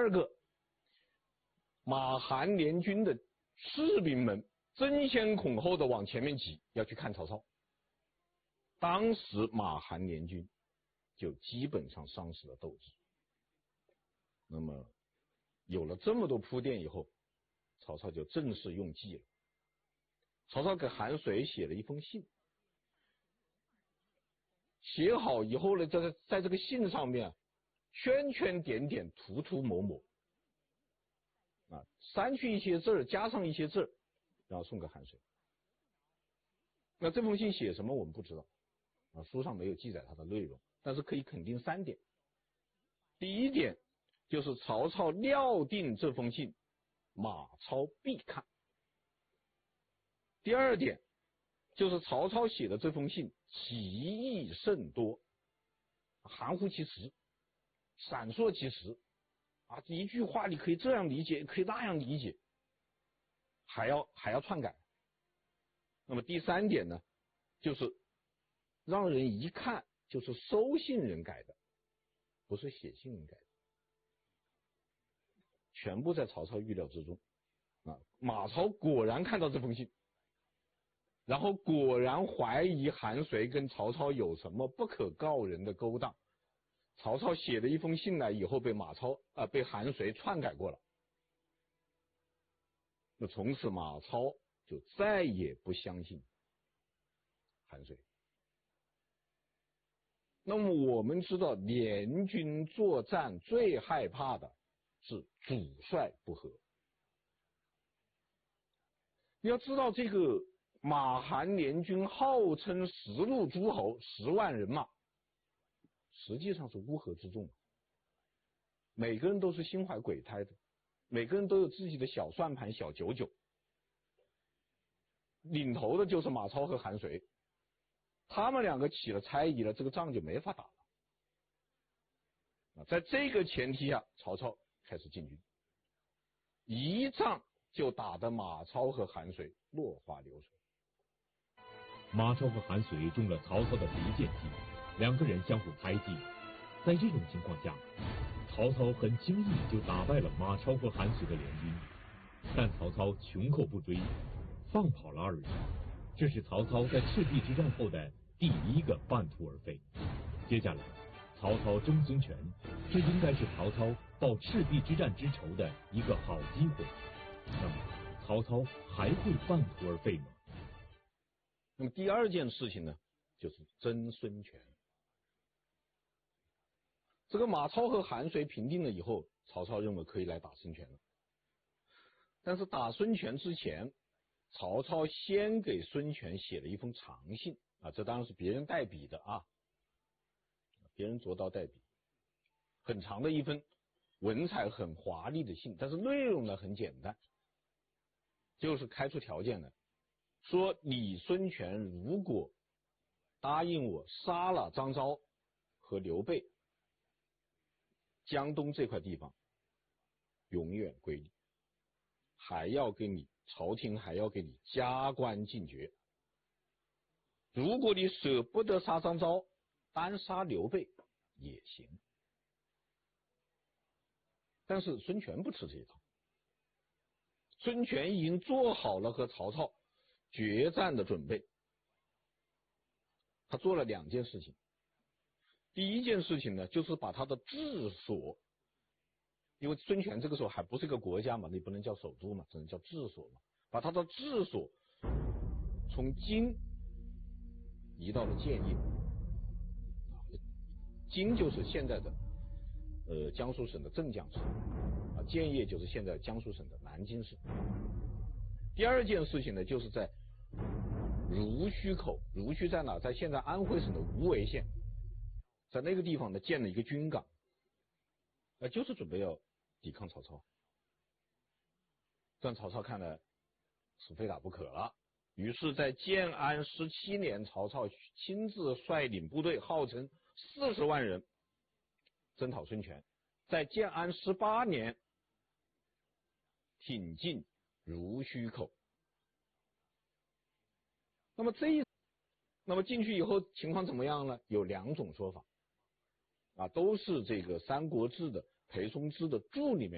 二个，马韩联军的士兵们争先恐后的往前面挤，要去看曹操。当时马韩联军就基本上丧失了斗志。那么有了这么多铺垫以后，曹操就正式用计了。曹操给韩遂写了一封信，写好以后呢，在这个信上面圈圈点点，涂涂抹抹，删去一些字儿，加上一些字儿，然后送给韩遂。那这封信写什么我们不知道，书上没有记载它的内容，但是可以肯定3点。第一点就是曹操料定这封信马超必看。第二点就是曹操写的这封信歧义甚多，含糊其辞，闪烁其词，一句话你可以这样理解，可以那样理解，还要篡改。那么第3点呢，就是让人一看就是收信人改的，不是写信人改的，全部在曹操预料之中。马超果然看到这封信，然后果然怀疑韩遂跟曹操有什么不可告人的勾当。曹操写了一封信来以后，被韩遂篡改过了。那从此马超就再也不相信韩遂。那么我们知道，联军作战最害怕的是主帅不和。你要知道，这个马韩联军号称10路诸侯10万人马，实际上是乌合之众，每个人都是心怀鬼胎的，每个人都有自己的小算盘小九九，领头的就是马超和韩遂，他们2个起了猜疑了，这个仗就没法打了。在这个前提下，曹操开始进军，一仗就打得马超和韩遂落花流水。 马超和韩遂中了曹操的离间计，2个人相互猜忌。在这种情况下，曹操很轻易就打败了马超和韩遂的联军，但曹操穷寇不追，放跑了2人。这是曹操在赤壁之战后的第1个半途而废。接下来曹操争孙权，这应该是曹操报赤壁之战之仇的一个好机会。那么曹操还会半途而废吗？ 那么第2件事情呢，就是争孙权。这个马超和韩遂平定了以后，曹操认为可以来打孙权了。但是打孙权之前，曹操先给孙权写了一封长信，这当然是别人代笔的别人着刀代笔，很长的一封文采很华丽的信，但是内容呢很简单，就是开出条件来，说你孙权如果答应我杀了张昭和刘备，江东这块地方永远归你，还要给你朝廷还要给你加官进爵。如果你舍不得杀张昭，单杀刘备也行。但是孙权不吃这一套，孙权已经做好了和曹操决战的准备。他做了2件事情。第一件事情呢，就是把他的治所，因为孙权这个时候还不是个国家嘛，你不能叫首都嘛，只能叫治所嘛，把他的治所从荆移到了建业。荆就是现在的江苏省的镇江市，建业就是现在江苏省的南京市。第2件事情呢，就是在濡须口，濡须在哪？在现在安徽省的无为县，在那个地方呢建了一个军港，就是准备要抵抗曹操。让曹操看来是非打不可了，于是在建安17年，曹操亲自率领部队，号称40万人征讨孙权。在建安18年挺进濡须口。那么进去以后情况怎么样呢？有2种说法，都是这个《三国志》的裴松之的注里面